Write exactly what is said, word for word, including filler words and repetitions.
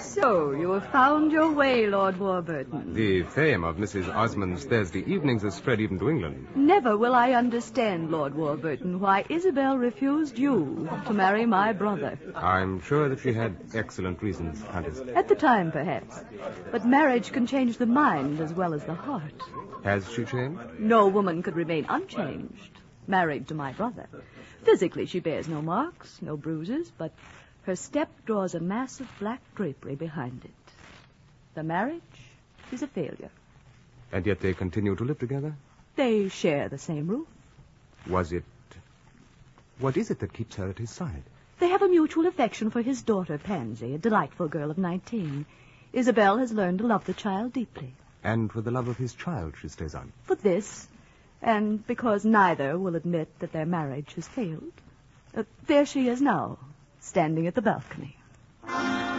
So, you have found your way, Lord Warburton. The fame of Missus Osmond's Thursday evenings has spread even to England. Never will I understand, Lord Warburton, why Isabel refused you to marry my brother. I'm sure that she had excellent reasons, Countess. At the time, perhaps. But marriage can change the mind as well as the heart. Has she changed? No woman could remain unchanged, married to my brother. Physically, she bears no marks, no bruises, but her step draws a mass of black drapery behind it. The marriage is a failure. And yet they continue to live together? They share the same roof. Was it... What is it that keeps her at his side? They have a mutual affection for his daughter, Pansy, a delightful girl of nineteen. Isabel has learned to love the child deeply. And for the love of his child, she stays on. For this, and because neither will admit that their marriage has failed. Uh, there she is now, standing at the balcony.